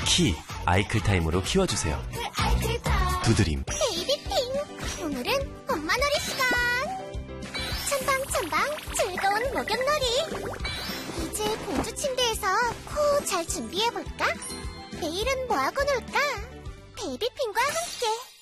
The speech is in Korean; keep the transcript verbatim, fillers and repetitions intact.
키, 아이클타임으로 키워주세요. 두드림. 베이비핑, 오늘은 엄마 놀이 시간. 첨방첨방 즐거운 목욕놀이. 이제 공주 침대에서 코 잘 준비해볼까? 내일은 뭐하고 놀까? 베이비핑과 함께.